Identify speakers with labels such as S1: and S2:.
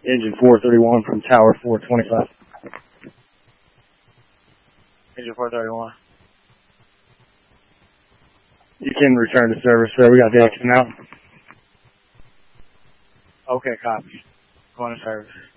S1: Engine 431 from Tower 425. Engine 431. You can return to service, sir. We got the action out. Okay, copy. Going to service.